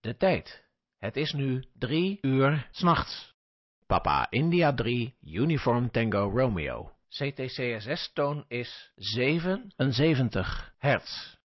De tijd. Het is nu 3 uur 's nachts. Papa India 3, Uniform Tango Romeo. CTCSS-toon is 77 hertz.